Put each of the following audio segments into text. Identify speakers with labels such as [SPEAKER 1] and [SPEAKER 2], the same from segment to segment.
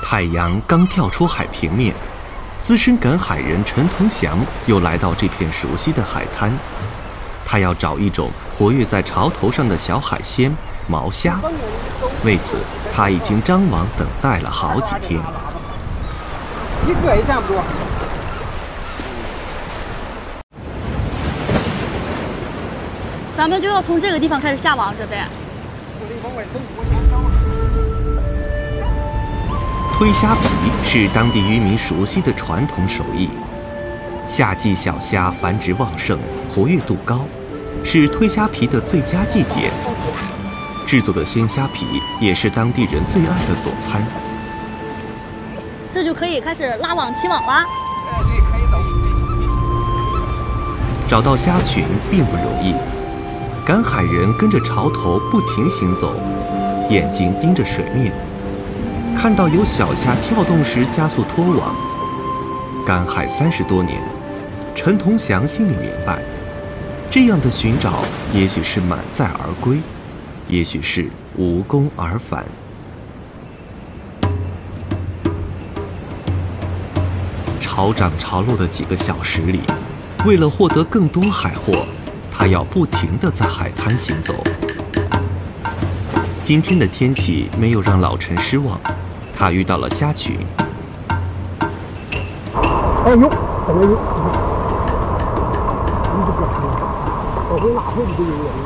[SPEAKER 1] 太阳刚跳出海平面，资深赶海人陈同祥又来到这片熟悉的海滩。他要找一种活跃在潮头上的小海鲜毛虾，为此他已经张网等待了好几天。
[SPEAKER 2] 一个也占不住。
[SPEAKER 3] 咱们就要从这个地方开始下网，这边。
[SPEAKER 1] 推虾皮是当地渔民熟悉的传统手艺。夏季小虾繁殖旺盛，活跃度高，是推虾皮的最佳季节。制作的鲜虾皮也是当地人最爱的佐餐。
[SPEAKER 3] 这就可以开始拉网起网了。
[SPEAKER 2] 对，可以走。
[SPEAKER 1] 找到虾群并不容易，赶海人跟着潮头不停行走，眼睛盯着水面，看到有小虾跳动时加速拖网。赶海30多年，陈同祥心里明白，这样的寻找也许是满载而归，也许是无功而返。潮涨潮落的几个小时里，为了获得更多海货，他要不停地在海滩行走。今天的天气没有让老陈失望，他遇到了虾群。
[SPEAKER 2] 哎呦，怎么有？你这个，我会哪会不有人？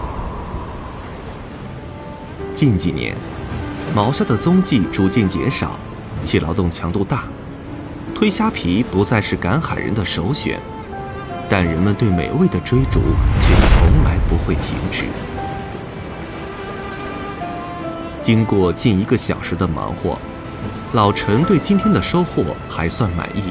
[SPEAKER 1] 近几年，毛虾的踪迹逐渐减少，其劳动强度大，推虾皮不再是赶海人的首选，但人们对美味的追逐却从来不会停止。经过近1个小时的忙活，老陈对今天的收获还算满意。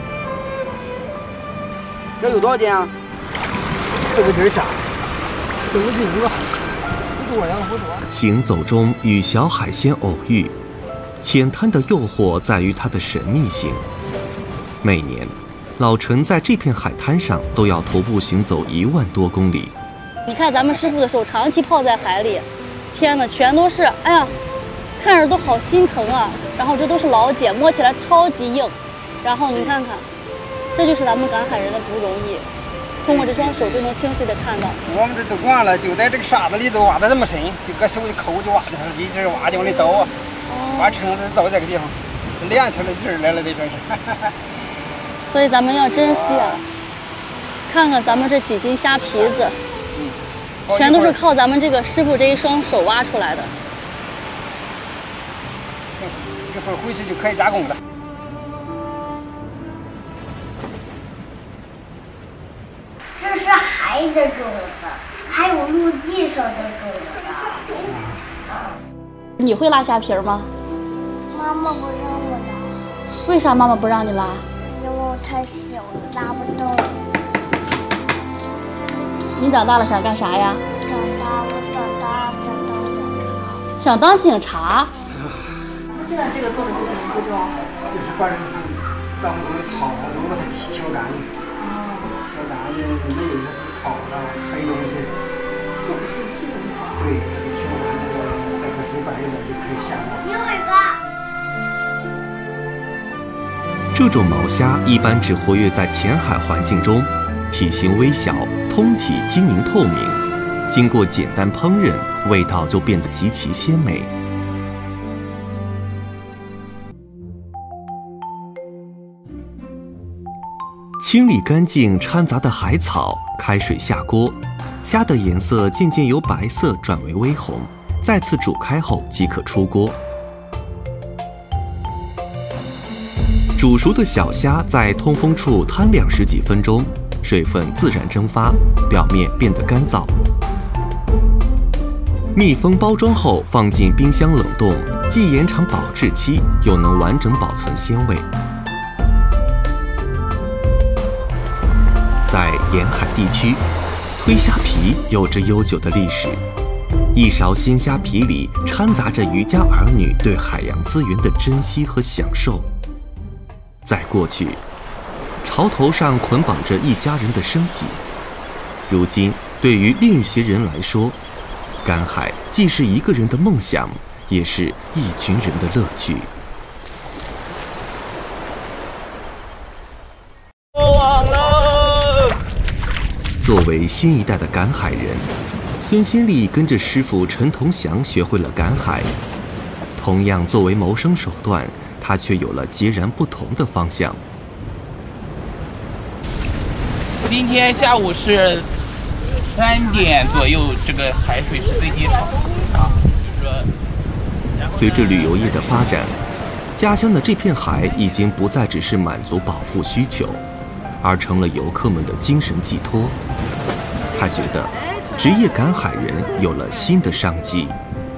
[SPEAKER 2] 这有多少斤啊？4个斤虾，4个斤5个，不多呀，不多。
[SPEAKER 1] 行走中与小海鲜偶遇，浅滩的诱惑在于它的神秘性。每年，老陈在这片海滩上都要徒步行走1万多公里。
[SPEAKER 3] 你看咱们师傅的手长期泡在海里，天哪，全都是，哎呀，看着都好心疼啊。然后这都是老茧，摸起来超级硬。然后你看看，这就是咱们赶海人的不容易，通过这双手就能清晰地看到。
[SPEAKER 2] 我们这都惯了，就在这个沙子里头挖得这么深，就搁手一抠就挖的，一直挖就往里倒，挖撑的倒这个地方，练出来劲儿来了，这真是。
[SPEAKER 3] 所以咱们要珍惜啊！看看咱们这几斤虾皮子，全都是靠咱们这个师傅这一双手挖出来的。
[SPEAKER 2] 行，一会儿回去就可以加工了。
[SPEAKER 4] 这是海的种子，还有陆地上的种子。
[SPEAKER 3] 你会拉虾皮吗？
[SPEAKER 4] 妈妈不让我拉。
[SPEAKER 3] 为啥妈妈不让你拉？
[SPEAKER 4] 因为我太小了，拉不动。
[SPEAKER 3] 你长大了想干啥呀？
[SPEAKER 4] 我长大想当警察。
[SPEAKER 3] 想当警察？
[SPEAKER 5] 现在这个做的是什么步骤？
[SPEAKER 2] 就是把这个当中的草啊都把它挑干净。挑干净，没有这草啊黑东西。
[SPEAKER 5] 这不是新东西。
[SPEAKER 2] 对，给挑干净了，待会水干净了就可以下网。
[SPEAKER 4] 有一个。
[SPEAKER 1] 这种毛虾一般只活跃在浅海环境中，体型微小，通体晶莹透明，经过简单烹饪，味道就变得极其鲜美。清理干净掺杂的海草，开水下锅，虾的颜色渐渐由白色转为微红，再次煮开后即可出锅。煮熟的小虾在通风处摊晾10几分钟，水分自然蒸发，表面变得干燥。密封包装后放进冰箱冷冻，既延长保质期，又能完整保存鲜味。在沿海地区，推虾皮有着悠久的历史。一勺鲜虾皮里掺杂着渔家儿女对海洋资源的珍惜和享受。在过去，潮头上捆绑着一家人的生计，如今对于另一些人来说，赶海既是一个人的梦想，也是一群人的乐趣。 作为新一代的赶海人，孙新丽跟着师傅陈同祥学会了赶海。同样作为谋生手段，他却有了截然不同的方向。
[SPEAKER 6] 今天下午是3点左右，这个海水是最低潮啊，就是说，
[SPEAKER 1] 随着旅游业的发展，家乡的这片海已经不再只是满足饱腹需求，而成了游客们的精神寄托。他觉得，职业赶海人有了新的商机。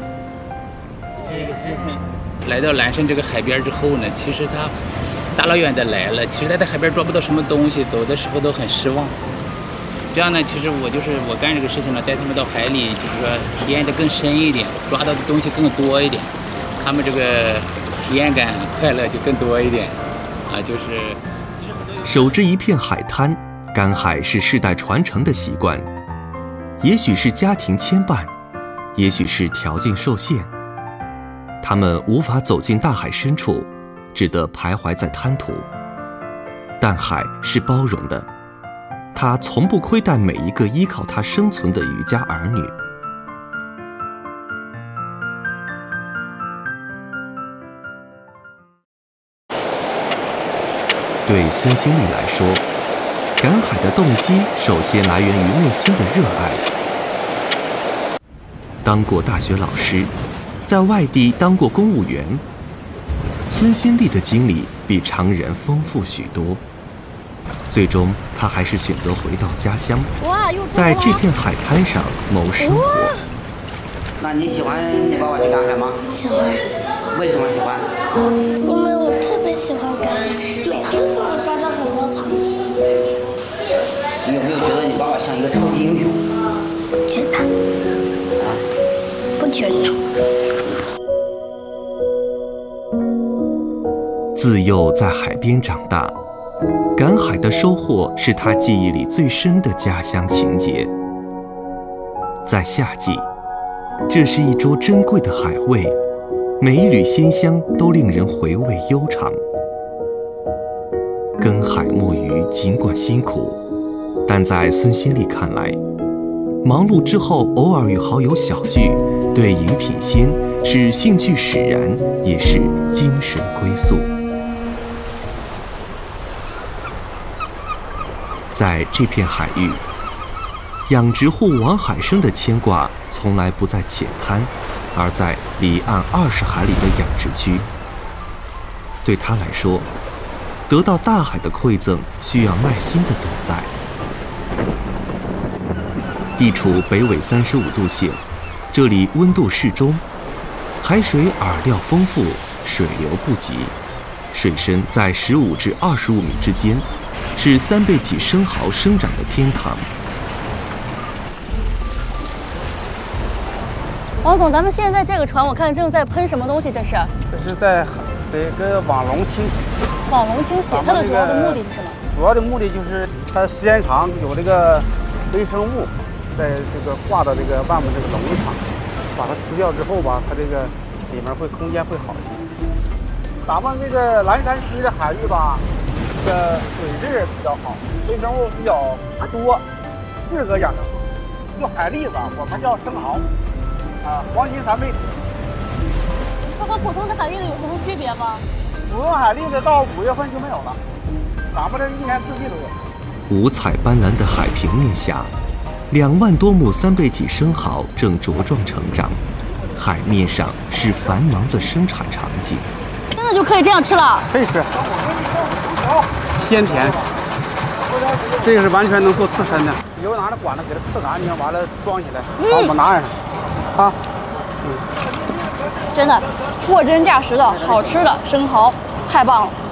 [SPEAKER 6] 来到蓝山这个海边之后呢，其实他大老远的来了，其实他在海边抓不到什么东西，走的时候都很失望。这样呢，其实我干这个事情呢，带他们到海里，就是说体验的更深一点，抓到的东西更多一点，他们这个体验感、快乐就更多一点，啊，就是
[SPEAKER 1] 守着一片海滩，赶海是世代传承的习惯，也许是家庭牵绊，也许是条件受限。他们无法走进大海深处，只得徘徊在滩涂。但海是包容的，它从不亏待每一个依靠它生存的渔家儿女。对孙新丽来说，赶海的动机首先来源于内心的热爱。当过大学老师，在外地当过公务员，孙新丽的经历比常人丰富许多。最终，他还是选择回到家乡，在这片海滩上谋生活。
[SPEAKER 7] 那你喜欢你爸爸去赶海吗？
[SPEAKER 4] 喜欢。
[SPEAKER 7] 为什么喜欢？
[SPEAKER 4] 因为我特别喜欢赶海，每次都能抓到很多螃蟹。
[SPEAKER 7] 你有没有觉得你爸爸像一个超级英雄？
[SPEAKER 4] 觉得。啊？不觉得。
[SPEAKER 1] 自幼在海边长大，赶海的收获是他记忆里最深的家乡情节。在夏季，这是一桌珍贵的海味，每一缕鲜香都令人回味悠长。耕海摸鱼尽管辛苦，但在孙新丽看来，忙碌之后偶尔与好友小聚，对饮品鲜是兴趣使然，也是精神归宿。在这片海域，养殖户王海生的牵挂从来不在浅滩，而在离岸20海里的养殖区。对他来说，得到大海的馈赠需要耐心的等待。地处北纬35度线，这里温度适中，海水饵料丰富，水流不急，水深在15至25米之间，是三倍体生蚝生长的天堂。
[SPEAKER 3] 王总，咱们现在这个船，我看正在喷什么东西？这是？
[SPEAKER 2] 这是在给网笼清洗。
[SPEAKER 3] 网笼清洗，它的主要的目的是什么？
[SPEAKER 2] 主要的目的就是它时间长有这个微生物在这个挂到这个外面这个笼子上，把它吃掉之后吧，它这个里面空间会好一点。咱们这个蓝山区的海域吧，这个水质比较好，微生物比较多，适合养生。就海蛎子，我们叫生蚝，黄金3倍体。
[SPEAKER 3] 它和普通的海蛎子有什么区别吗？
[SPEAKER 2] 普通海蛎子到5月份就没有了，咱们这一年四季都有。
[SPEAKER 1] 五彩斑斓的海平面下，2万多亩三倍体生蚝正茁壮成长，海面上是繁忙的生产场景。
[SPEAKER 3] 真的就可以这样吃了？
[SPEAKER 2] 可以吃，鲜甜。这个是完全能做刺身的，以后拿着管子给它刺干净，完了装起来，把我们拿上啊。
[SPEAKER 3] 真的，货真价实的好吃的生蚝，太棒了。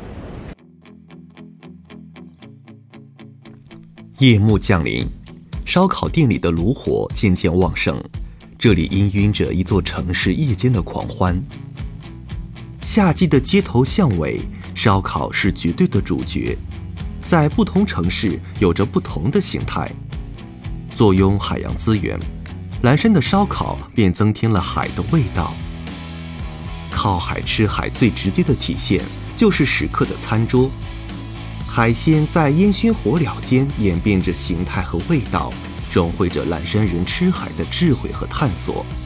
[SPEAKER 1] 夜幕降临，烧烤店里的炉火渐渐旺盛，这里氤氲着一座城市夜间的狂欢。夏季的街头巷尾，烧烤是绝对的主角，在不同城市有着不同的形态。坐拥海洋资源，蓝山的烧烤便增添了海的味道。靠海吃海最直接的体现就是食客的餐桌， 海鲜在烟熏火燎间演变着形态和味道，融汇着蓝山人吃海的智慧和探索。